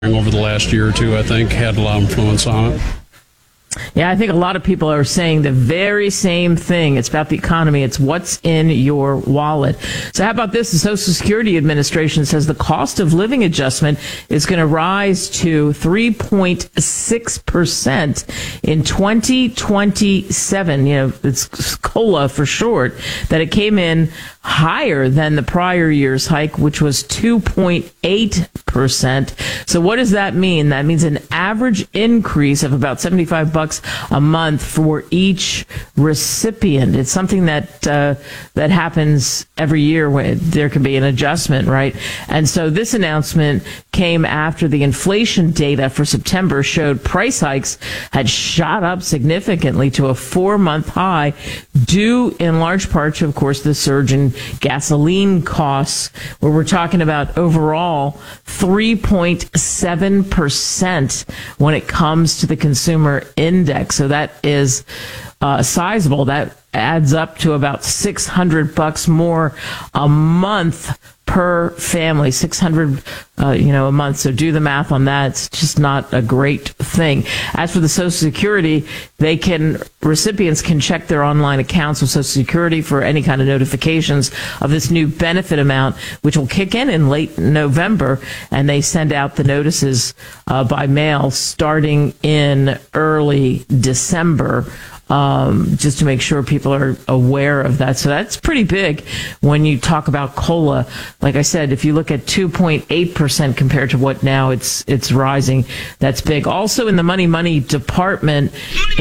over the last year or two, I think, had a lot of influence on it. Yeah, I think a lot of people are saying the very same thing. It's about the economy. It's what's in your wallet. So how about this? The Social Security Administration says the cost of living adjustment is going to rise to 3.6% in 2027. You know, it's COLA for short, that it came in higher than the prior year's hike, which was 2.8%. So what does that mean? That means an average increase of about $75 a month for each recipient. It's something that that happens every year when there can be an adjustment, right? And so this announcement came after the inflation data for September showed price hikes had shot up significantly to a 4-month high, due in large part to, of course, the surge in gasoline costs, where we're talking about overall 3.7% when it comes to the consumer index. So that is sizable. That adds up to about $600 more a month per family, 600 a month. So do the math on that. It's just not a great thing. As for the Social Security, recipients can check their online accounts with Social Security for any kind of notifications of this new benefit amount, which will kick in late November. And they send out the notices by mail starting in early December. Just to make sure people are aware of that. So that's pretty big when you talk about COLA. Like I said, if you look at 2.8% compared to what now it's rising, that's big. Also in the money department,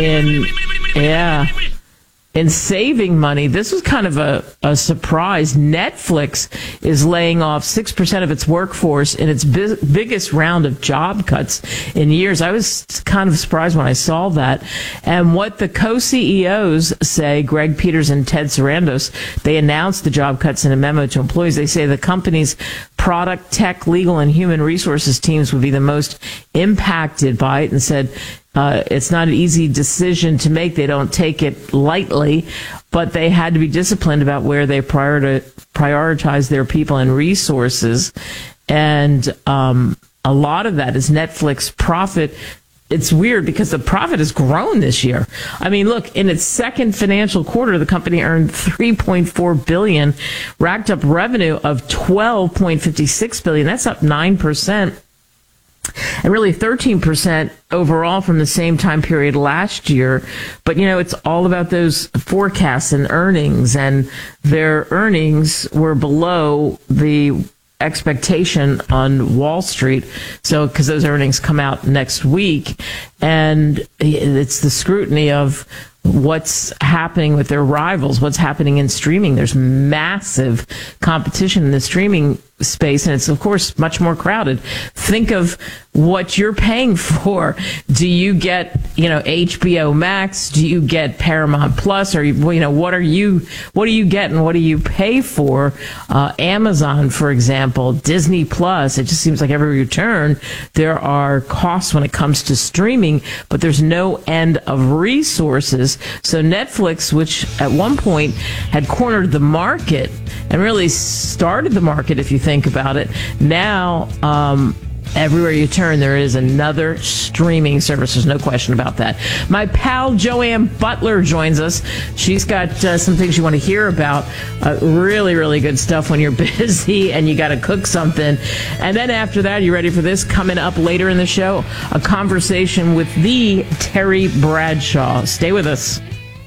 in saving money, this was kind of a surprise. Netflix is laying off 6% of its workforce in its biggest round of job cuts in years. I was kind of surprised when I saw that. And what the co-CEOs say, Greg Peters and Ted Sarandos, they announced the job cuts in a memo to employees. They say the company's product, tech, legal, and human resources teams would be the most impacted by it, and said it's not an easy decision to make. They don't take it lightly, but they had to be disciplined about where they prioritize their people and resources. And a lot of that is Netflix profit. It's weird because the profit has grown this year. I mean, look, in its second financial quarter, the company earned $3.4 billion, racked up revenue of $12.56 billion. That's up 9%. And really 13% overall from the same time period last year. But, it's all about those forecasts and earnings, and their earnings were below the expectation on Wall Street. So, because those earnings come out next week, and it's the scrutiny of what's happening with their rivals, what's happening in streaming. There's massive competition in the streaming space, and it's, of course, much more crowded. Think of what you're paying for. Do you get, HBO Max? Do you get Paramount Plus? Or, what do you get and what do you pay for? Amazon, for example, Disney Plus. It just seems like every return there are costs when it comes to streaming, but there's no end of resources. So Netflix, which at one point had cornered the market and really started the market, if you think about it, now everywhere you turn, there is another streaming service. There's no question about that. My pal Joanne Butler joins us. She's got some things you want to hear about. Really, really good stuff when you're busy and you got to cook something. And then after that, you ready for this? Coming up later in the show, a conversation with the Terry Bradshaw. Stay with us.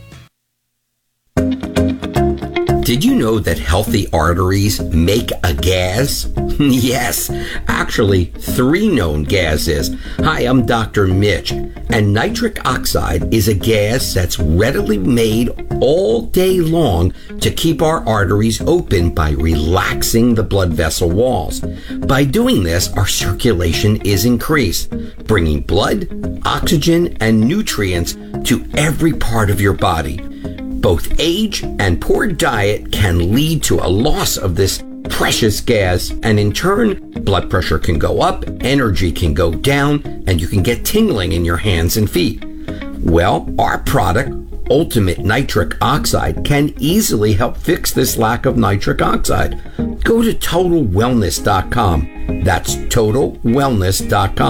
Did you know that healthy arteries make a gas? Yes, actually 3 known gases. Hi, I'm Dr. Mitch, and nitric oxide is a gas that's readily made all day long to keep our arteries open by relaxing the blood vessel walls. By doing this, our circulation is increased, bringing blood, oxygen, and nutrients to every part of your body. Both age and poor diet can lead to a loss of this precious gas, and in turn, blood pressure can go up, energy can go down, and you can get tingling in your hands and feet. Well, our product, Ultimate Nitric Oxide, can easily help fix this lack of nitric oxide. Go to TotalWellness.com. That's TotalWellness.com.